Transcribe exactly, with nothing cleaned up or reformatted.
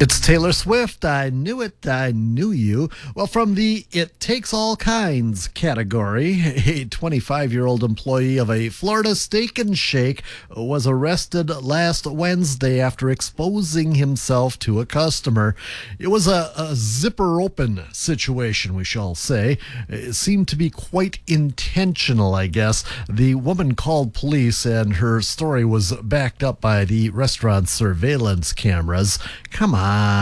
It's Taylor Swift. I knew it. I knew you. Well, from the It Takes All Kinds category, a twenty-five-year-old employee of a Florida Steak and Shake was arrested last Wednesday after exposing himself to a customer. It was a, a zipper open situation, we shall say. It seemed to be quite intentional, I guess. The woman called police, and her story was backed up by the restaurant's surveillance cameras. Come on.